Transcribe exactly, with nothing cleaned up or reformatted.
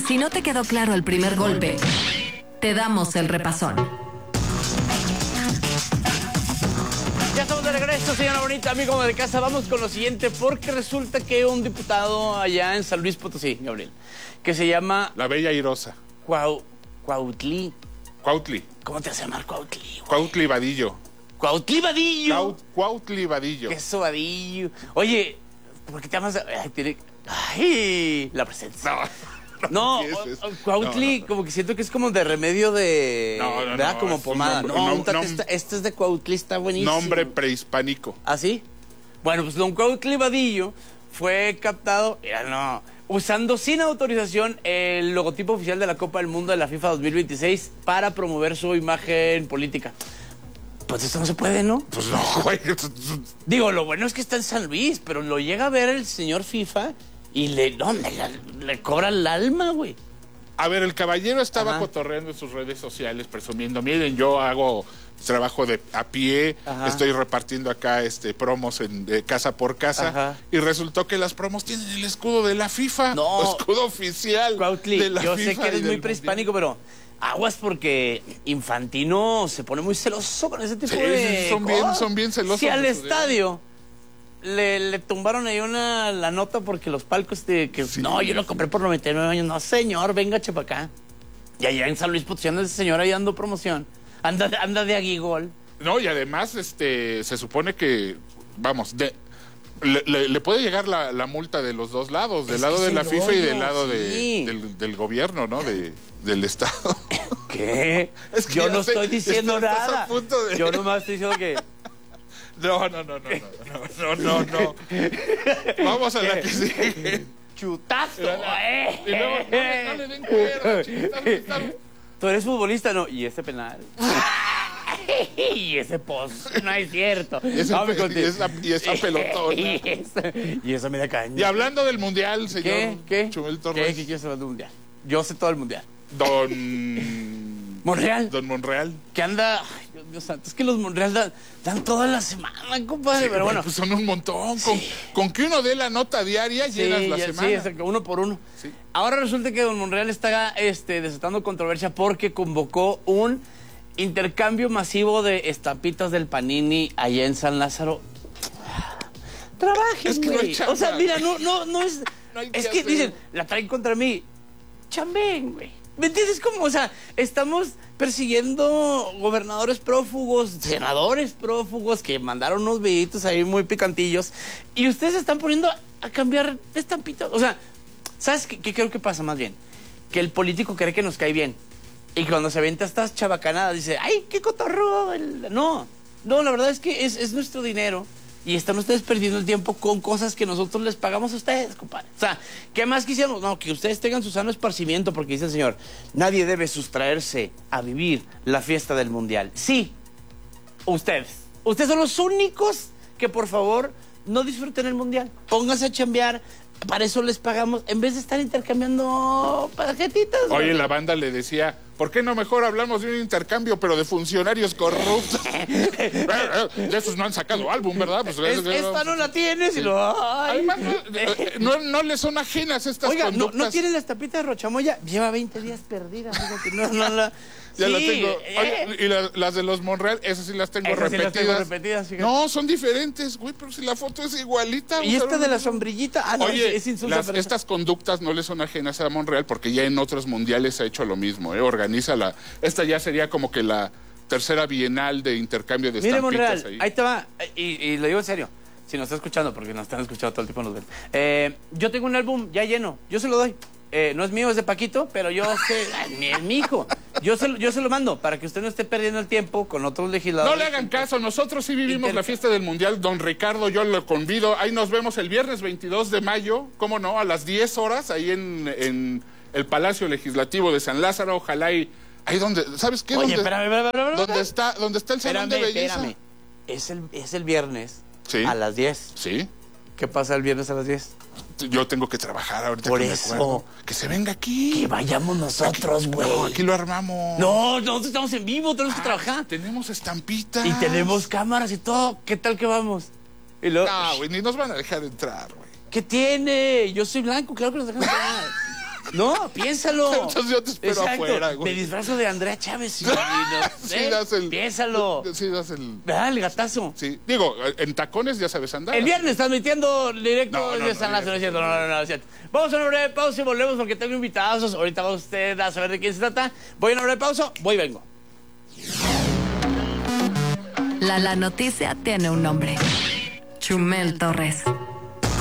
Si no te quedó claro el primer golpe, te damos el repasón. Ya estamos de regreso, señora bonita, amigo de casa. Vamos con lo siguiente, porque resulta que un diputado allá en San Luis Potosí, Gabriel, que se llama... La Bella Airosa. Cuau... Cuautli. Cuautli. ¿Cómo te vas a llamar Cuautli? Güey? Cuautli Vadillo. Cuautli Vadillo. Cuau- Cuautli Vadillo. ¿Qué es eso, Vadillo? Oye, ¿por qué te llamas...? Ay, tiene... Ay, la presencia. No. No, empieces. o- o- Cuautli, No, no. como que siento que es como de remedio de... No, no, ¿verdad? no, Como es un pomada. nombre- No, un nom- untate nom- esta- este es de Cuautli, está buenísimo. Nombre prehispánico. ¿Ah, sí? Bueno, pues don Cuautli Vadillo fue captado, mira, no, usando sin autorización el logotipo oficial de la Copa del Mundo de la FIFA dos mil veintiséis para promover su imagen política. Pues esto no se puede, ¿no? Pues no, güey. Digo, lo bueno es que está en San Luis, pero lo llega a ver el señor FIFA y le, no, le, le cobra el alma, güey. A ver, el caballero estaba Ajá. cotorreando en sus redes sociales, presumiendo, miren, yo hago trabajo de a pie, Ajá. estoy repartiendo acá este promos en, de casa por casa, Ajá. y resultó que las promos tienen el escudo de la FIFA, No. escudo oficial Cuautli, de la yo sé FIFA que eres y muy del prehispánico, pero aguas porque Infantino se pone muy celoso con ese tipo Sí, de sí, son bien- cosas. son bien celosos Si al de su estadio le, le tumbaron ahí una la nota porque los palcos de que Sí. no, yo lo compré por noventa y nueve años. No, señor, venga, chepa acá. Y allá en San Luis Potosí anda ese señor ahí dando promoción. Anda, anda de aguigol. No, y además este se supone que, vamos, de, le, le- le puede llegar la, la multa de los dos lados, del Es lado que de es la el FIFA y del hoyo, lado de- sí. del, del gobierno, ¿no? De, del Estado. ¿Qué? Es que yo ya no sé, estoy diciendo estás- estás nada. a punto de- Yo nomás estoy diciendo que... No, no, no, no, no, no, no, no, no. Vamos a la que sigue. ¡Chutazo! Y eh. luego, no, le- no le den cuerda, chiquitas, chiquitas. Tú eres futbolista, ¿no? ¿Y ese penal? Y ese post, no es cierto. Y ese No, me pe- conté. y esa- y esa pelotona. Y esa, y esa media caña. Y hablando del mundial, señor ¿Qué? ¿Qué? Chumel ¿Qué? Torres, ¿Qué quieres saber del mundial? Yo sé todo el mundial. don... ¿Monreal? Don Monreal. Que anda... Ay, Dios mío santo, es que los Monreal dan, dan toda la semana, compadre. Sí, pero bueno. pues son un montón. Con, con que uno dé la nota diaria, Sí, llenas la ya- semana. sí, exacto, uno por uno. Sí. Ahora resulta que don Monreal está este, desatando controversia porque convocó un intercambio masivo de estampitas del Panini allá en San Lázaro. Trabajen, Es que no hay güey. chamba. O sea, mira, no, no, no es... No hay es que que hacer. dicen, la traen contra mí. Chambén, güey. ¿Me entiendes cómo? O sea, estamos persiguiendo gobernadores prófugos, senadores prófugos que mandaron unos videitos ahí muy picantillos y ustedes se están poniendo a cambiar de estampitas. O sea, ¿sabes qué, qué creo que pasa más bien? Que el político cree que nos cae bien y cuando se avienta estas chabacanadas dice, ¡ay, qué cotorro! El... No, no, la verdad es que es, es nuestro dinero. Y están ustedes perdiendo el tiempo con cosas que nosotros les pagamos a ustedes, compadre. O sea, ¿qué más quisiéramos? No, que ustedes tengan su sano esparcimiento, porque dice el señor, nadie debe sustraerse a vivir la fiesta del mundial. Sí, ustedes. Ustedes son los únicos que, por favor, no disfruten el mundial. Pónganse a chambear, para eso les pagamos, en vez de estar intercambiando tarjetitas. Oye, güey. la banda le decía, ¿por qué no mejor hablamos de un intercambio, pero de funcionarios corruptos? De esos no han sacado álbum, ¿verdad? Pues, Es- esta no la tienes y lo... Ay. Además, no, eh, no, no le son ajenas estas Oiga, no, conductas. no tiene la estampita de Rochamoya. Lleva veinte días perdida. fíjate, No, no la... Ya Sí, la tengo. eh, Oye, y la- las de los Monreal, esas sí las tengo Esas sí las repetidas. tengo repetidas, fíjate. No, son diferentes, güey, pero si la foto es igualita. Y o sea, esta de la sombrillita. Ah, no, Oye, es, es insulto, las- pero- estas conductas no le son ajenas a Monreal porque ya en otros mundiales ha hecho lo mismo, ¿eh? Organiza la... Esta ya sería como que la tercera bienal de intercambio de Mire, estampitas Monreal, ahí. ahí te va. Y, y lo digo en serio. Si nos está escuchando, porque nos están escuchando todo el tiempo, nos ven. Eh, yo tengo un álbum ya lleno. Yo se lo doy. Eh, no es mío, es de Paquito, pero yo sé... Ay, ni es mi hijo. Yo se, lo- yo se lo mando para que usted no esté perdiendo el tiempo con otros legisladores. No le hagan caso, nosotros sí vivimos Inter- la fiesta del Mundial. Don Ricardo, yo lo convido. Ahí nos vemos el viernes veintidós de mayo, cómo no, a las diez horas, ahí en, en el Palacio Legislativo de San Lázaro. Ojalá y... Ahí donde... ¿Sabes qué? Oye, Donde- espérame, espérame, espérame. ¿Dónde está, dónde está el salón Espérame, de belleza? espérame. Es el, es el viernes Sí. a las diez. Sí. ¿Qué pasa el viernes a las diez? Yo tengo que trabajar ahorita. Por que me eso. acuerdo. Que se venga aquí. Que vayamos nosotros, güey. No, aquí lo armamos. No, nosotros estamos en vivo, tenemos que Ah, trabajar. Tenemos estampitas. Y tenemos cámaras y todo. ¿Qué tal que vamos? Y luego, No, güey, ni nos van a dejar entrar, güey. ¿qué tiene? Yo soy blanco, claro que nos dejan entrar. No, piénsalo. Entonces yo te espero Exacto. afuera, güey. Me disfrazo de Andrea Chávez. Y, y no, Sí, ¿eh? das el... Piénsalo. Sí, das el... ¿Verdad? El gatazo. Sí, digo, en tacones ya sabes andar. El viernes transmitiendo directo No, no, desde no, San Lázaro, no, es cierto, no, no, no, no, es cierto. Vamos a una breve pausa y volvemos porque tengo invitados. Ahorita va usted a saber de quién se trata. Voy a una breve pausa, voy y vengo. La la noticia tiene un nombre. Chumel Torres.